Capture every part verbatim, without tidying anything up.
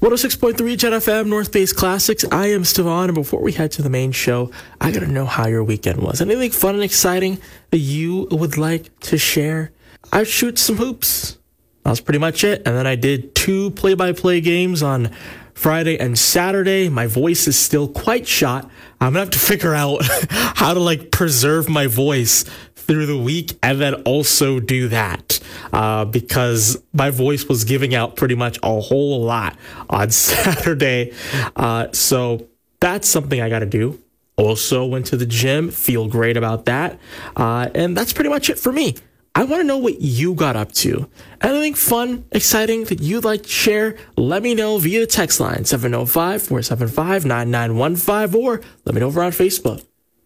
one oh six point three Jet F M, North Base Classics. I am Stevan, and before we head to the main show, I gotta know how your weekend was. Anything fun and exciting that you would like to share? I shoot some hoops. That was pretty much it. And then I did two play-by-play games on Friday and Saturday. My voice is still quite shot. I'm gonna have to figure out how to like preserve my voice through the week and then also do that uh, because my voice was giving out pretty much a whole lot on Saturday. Uh, so that's something I got to do. Also went to the gym, feel great about that. Uh, and that's pretty much it for me. I want to know what you got up to. Anything fun, exciting that you'd like to share? Let me know via the text line seven oh five, four seven five, nine nine one five or let me know over on Facebook.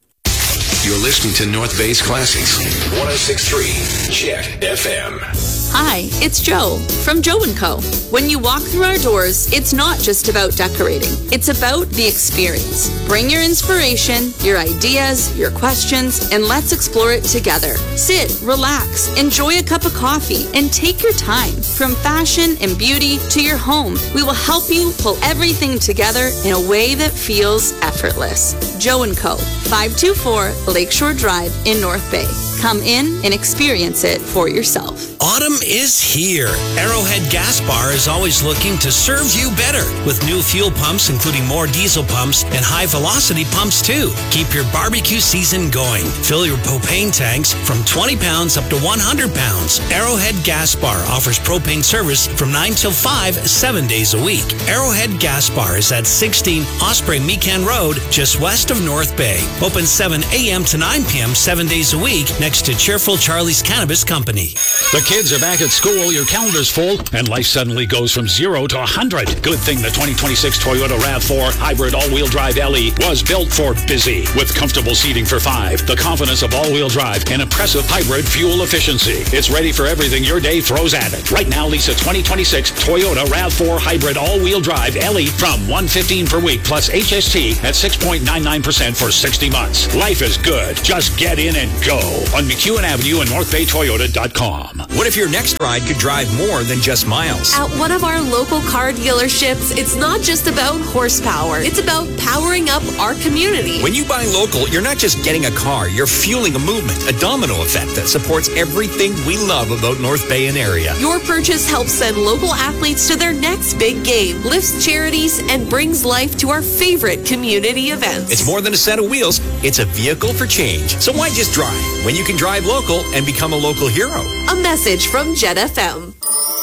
You're listening to North Base Classics, one oh six point three Jet F M. Hi, it's Joe from Joe and Co. When you walk through our doors, it's not just about decorating. It's about the experience. Bring your inspiration, your ideas, your questions, and let's explore it together. Sit, relax, enjoy a cup of coffee, and take your time. From fashion and beauty to your home, we will help you pull everything together in a way that feels effortless. Joe and Co. five two four Lakeshore Drive in North Bay. Come in and experience it for yourself. Autumn is here. Arrowhead Gas Bar is always looking to serve you better with new fuel pumps, including more diesel pumps and high-velocity pumps, too. Keep your barbecue season going. Fill your propane tanks from twenty pounds up to one hundred pounds. Arrowhead Gas Bar offers propane service from nine till five, seven days a week. Arrowhead Gas Bar is at sixteen Osprey Mecan Road, just west of North Bay. Open seven a.m. to nine p.m. seven days a week next to Cheerful Charlie's Cannabis Company. The kids are back at school, your calendar's full, and life suddenly goes from zero to one hundred. Good thing the twenty twenty-six Toyota RAV four Hybrid All-Wheel Drive L E was built for busy. With comfortable seating for five, the confidence of all-wheel drive, and impressive hybrid fuel efficiency. It's ready for everything your day throws at it. Right now, lease a twenty twenty-six Toyota RAV four Hybrid All-Wheel Drive L E from one hundred fifteen dollars per week plus H S T at six point nine nine percent for sixty months. Life is good. Just get in and go on McEwen Avenue and north bay toyota dot com. What if your next ride could drive more than just miles? At one of our local car dealerships, it's not just about horsepower. It's about powering up our community. When you buy local, you're not just getting a car, you're fueling a movement, a domino effect that supports everything we love about North Bay and area. Your purchase helps send local athletes to their next big game, lifts charities, and brings life to our favorite community events. It's more than a set of wheels, it's a vehicle for change. So why just drive when you can drive local and become a local hero? A message from Jet F M.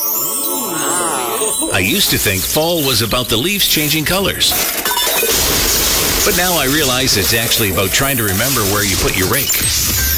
I used to think fall was about the leaves changing colors. But now I realize it's actually about trying to remember where you put your rake.